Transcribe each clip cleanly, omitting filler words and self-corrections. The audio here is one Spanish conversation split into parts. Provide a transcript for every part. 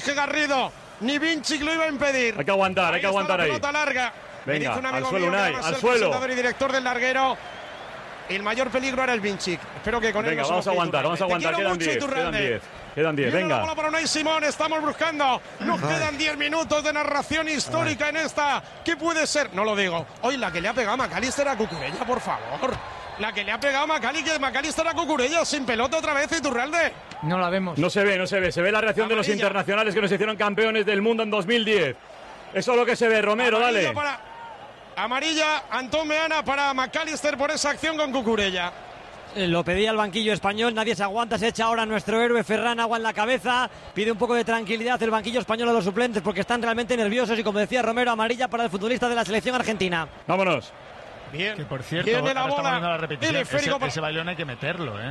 Jorge Garrido, ni Vinci lo iba a impedir. Hay que aguantar ahí. Pelota larga. Venga, un amigo al suelo, mío, Unai, que al el suelo. presentador y director del larguero. El mayor peligro era el Vinci. Espero que con él Venga, no vamos a aguantar, quedan 10. Quedan 10, venga. La bola para Unai Simón, estamos buscando. Nos quedan 10 minutos de narración histórica en esta. ¿Qué puede ser? No lo digo. Hoy la que le ha pegado a McAllister a Cucurella, por favor. La que le ha pegado a McAllister a Cucurella sin pelota otra vez, Iturralde. No la vemos. No se ve. Se ve la reacción de los internacionales que nos hicieron campeones del mundo en 2010. Eso es lo que se ve, Romero, dale. Amarilla, Antón Meana para McAllister por esa acción con Cucurella. Lo pedía el banquillo español, nadie se aguanta, se echa ahora nuestro héroe Ferran agua en la cabeza, pide un poco de tranquilidad el banquillo español a los suplentes porque están realmente nerviosos y como decía Romero, amarilla para el futbolista de la selección argentina. Vámonos. Bien. Que por cierto, viene la bola, viendo la repetición. Ese balón hay que meterlo, ¿eh?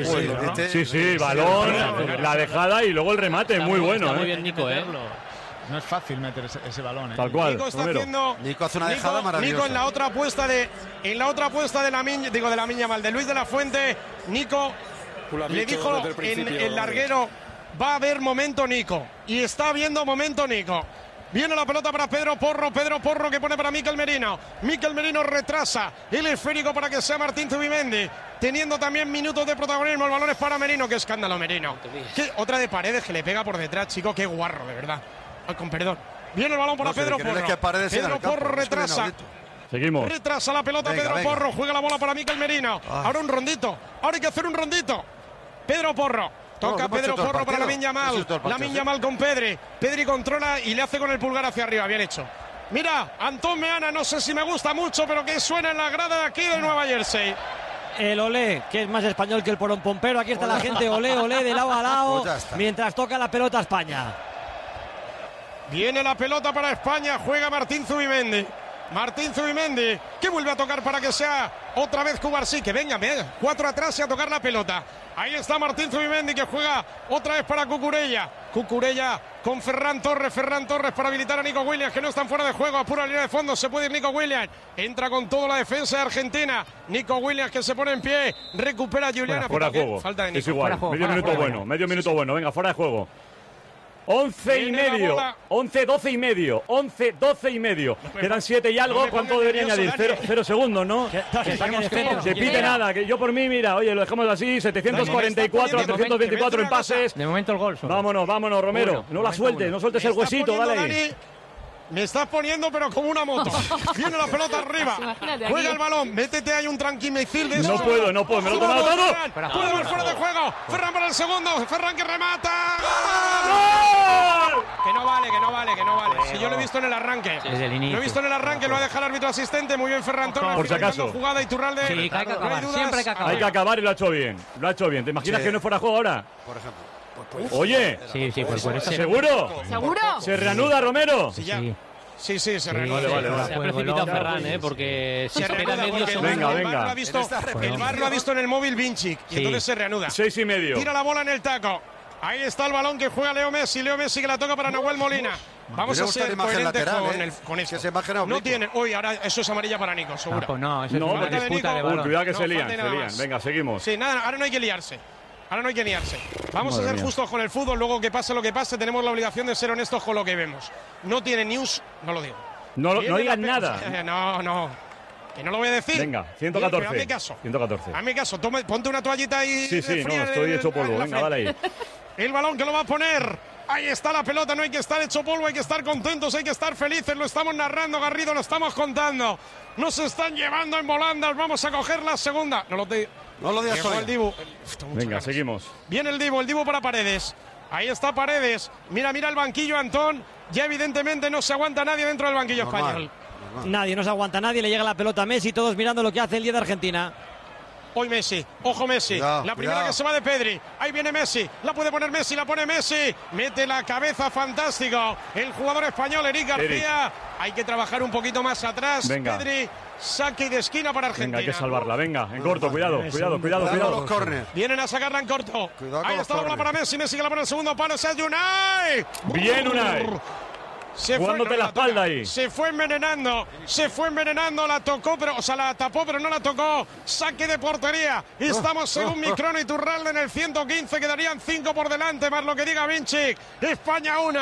Sí, balón, la dejada y luego el remate, muy bueno. Está muy bien Nico, No es fácil meter ese balón, Tal cual. Nico hace una dejada maravillosa. Nico en la otra apuesta de la Miña Mal, de Luis de la Fuente. Nico le dijo en el larguero, va a haber momento Nico. Y está habiendo momento Nico. Viene la pelota para Pedro Porro que pone para Mikel Merino. Mikel Merino retrasa el esférico para que sea Martín Zubimendi. Teniendo también minutos de protagonismo. El balón es para Merino. ¡Qué escándalo, Merino! Otra de Paredes que le pega por detrás, chico. ¡Qué guarro, de verdad! Ay, con perdón. Viene el balón para Pedro Porro. Pedro Porro retrasa. Seguimos. Retrasa la pelota Pedro Porro. Juega la bola para Mikel Merino. Ahora un rondito. Ahora hay que hacer un rondito. Pedro Porro. Toca Pedro Porro para Lamine Yamal. Lamine Yamal con Pedri. Pedri controla y le hace con el pulgar hacia arriba. Bien hecho. Mira, Antón Meana, no sé si me gusta mucho, pero que suena en la grada de aquí de Nueva Jersey. El olé, que es más español que el porón pompero. Aquí está la gente, olé, de lado a lado, mientras toca la pelota a España. Viene la pelota para España, juega Martín Zubimendi. Martín Zubimendi, que vuelve a tocar para que sea otra vez Cubarsí, que venga, 4 atrás y a tocar la pelota. Ahí está Martín Zubimendi que juega otra vez para Cucurella. Cucurella con Ferran Torres para habilitar a Nico Williams, que no están fuera de juego, a pura línea de fondo, se puede ir Nico Williams. Entra con toda la defensa de Argentina. Nico Williams que se pone en pie, recupera a Juliana. Fuera de juego, falta de Nico. es igual, medio minuto bueno, venga, fuera de juego. 11 y medio, 11, 12 y medio, 11, 12 y medio. Quedan 7 y algo. ¿Cuánto debería añadir? 0 segundos, ¿no? Se pite nada. Que yo por mí, mira, oye, lo dejamos así. 744 a 324 en pases. De momento el gol. Vámonos, Romero. No la sueltes, no sueltes el huesito, dale ahí. Me estás poniendo, pero como una moto. Viene la pelota arriba. Juega el balón. Métete ahí un tranquimicil de eso. No puedo. Me lo he tomado todo. Puede ver fuera de juego. Ferran para el segundo. Ferran que remata. ¡Gol! Que no vale. Si yo lo he visto en el arranque. Desde el inicio. Lo he visto en el arranque. Lo ha dejado el árbitro asistente. Muy bien, Ferran Torres. Por si acaso. Jugada Iturralde. Sí, hay que acabar. Siempre hay que acabar. Hay que acabar y lo ha hecho bien. ¿Te imaginas que no fuera juego ahora? Por ejemplo. Oye. Sí, por eso. ¿Seguro? ¿Se reanuda, Romero? Sí, se reanuda. Vale. Se ha precipitado Ferran, porque se espera medio segundo. Venga. El VAR lo ha visto en el móvil Vinci y entonces se reanuda. 6 y medio. Tira la bola en el taco. Ahí está el balón que juega Leo Messi que la toca para Nahuel Molina. Vamos a ser coherentes con eso. No tiene. Uy, ahora eso es amarilla para Nico, seguro. No, eso es una disputa de balón. Cuidado que se lían. Venga, seguimos. Sí, nada, ahora no hay que liarse. Vamos a ser justos con el fútbol. Luego que pase lo que pase, tenemos la obligación de ser honestos con lo que vemos. No tiene news, no lo digo. No digas nada. No. Que no lo voy a decir. Venga, 114. Hazme caso. 114. Hazme caso. Ponte una toallita ahí. Sí, no, estoy hecho polvo. Venga, dale ahí. El balón que lo va a poner. Ahí está la pelota. No hay que estar hecho polvo, hay que estar contentos, hay que estar felices. Lo estamos narrando, Garrido, lo estamos contando. Nos están llevando en volandas. Vamos a coger la segunda. No lo digas solo. El Dibu. Venga, seguimos. Viene el Dibu para Paredes. Ahí está Paredes. Mira el banquillo, Antón. Ya evidentemente no se aguanta nadie dentro del banquillo español. Nadie, no se aguanta nadie. Le llega la pelota a Messi, todos mirando lo que hace el 10 de Argentina. Hoy Messi, ojo Messi, la primera que se va de Pedri, ahí viene Messi, la puede poner Messi, la pone Messi, mete la cabeza, fantástico, el jugador español Eric García, hay que trabajar un poquito más atrás, venga. Pedri, saque de esquina para Argentina. Venga, hay que salvarla, venga, en corto, cuidado. Los córner. Vienen a sacarla en corto, ahí está la bola para Messi que la pone en el segundo palo, es Unai. Bien Unai. Jugándote la espalda ahí. Se fue envenenando, la tocó, la tapó, pero no la tocó. Saque de portería. Estamos según Microno y Iturralde en el 115, quedarían 5 por delante, más lo que diga Vinci. España 1.